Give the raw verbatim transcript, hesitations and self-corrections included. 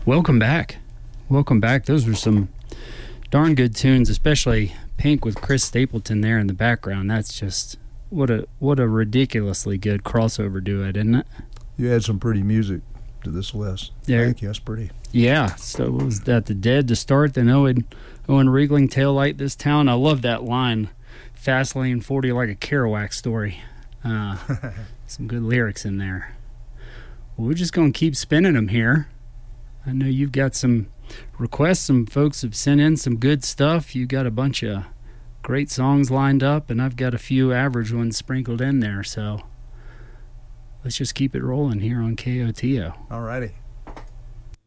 Welcome back. Welcome back. Those were some darn good tunes, especially Pink with Chris Stapleton there in the background. That's just what a what a ridiculously good crossover duet, isn't it? You had some pretty music to this list. Yeah. Thank you. That's pretty. Yeah. So it was that the Dead to start, then Owen Owen Riegling, Tail Light This Town. I love that line. Fast Lane forty like a Kerouac story. Uh, some good lyrics in there. Well, we're just going to keep spinning them here. I know you've got some requests. Some folks have sent in some good stuff. You got a bunch of great songs lined up, and I've got a few average ones sprinkled in there. So let's just keep it rolling here on K O T O. All righty.